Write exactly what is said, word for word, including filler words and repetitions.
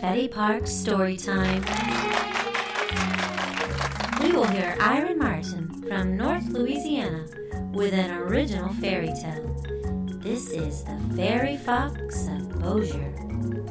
Confetti Park Storytime. We will hear Iron Martin from North Louisiana with an original fairy tale. This is The Fairy Fox of Bossier